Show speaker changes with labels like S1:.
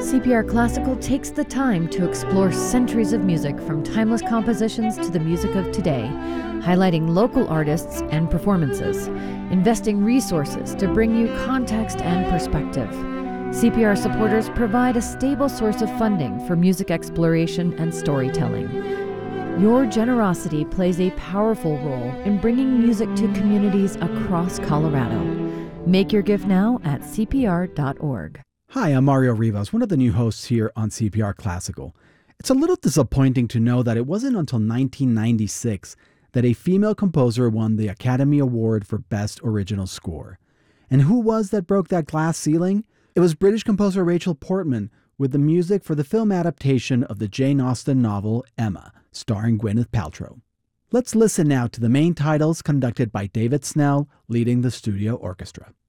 S1: CPR Classical takes the time to explore centuries of music from timeless compositions to the music of today, highlighting local artists and performances, investing resources to bring you context and perspective. CPR supporters provide a stable source of funding for music exploration and storytelling. Your generosity plays a powerful role in bringing music to communities across Colorado. Make your gift now at cpr.org.
S2: Hi, I'm Mario Rivas, one of the new hosts here on CPR Classical. It's a little disappointing to know that it wasn't until 1996 that a female composer won the Academy Award for Best Original Score. And who was that broke that glass ceiling? It was British composer Rachel Portman with the music for the film adaptation of the Jane Austen novel Emma, starring Gwyneth Paltrow. Let's listen now to the main titles conducted by David Snell, leading the studio orchestra.